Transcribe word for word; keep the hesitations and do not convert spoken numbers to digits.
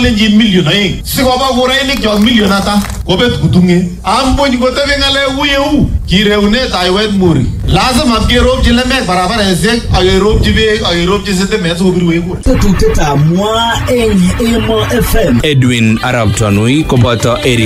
kalenjin million aeng sikoba kurainik chok million ata kobet kutunge ambony kotebe ngale uyeu kireunet aiwet muri lazima kerobchi lemek barabaresiek akerobchi beek akerobchi sitimet sikobir wekur Tetutetab mwa eng Emo F M. Edwin Arab Tanui koboto Eric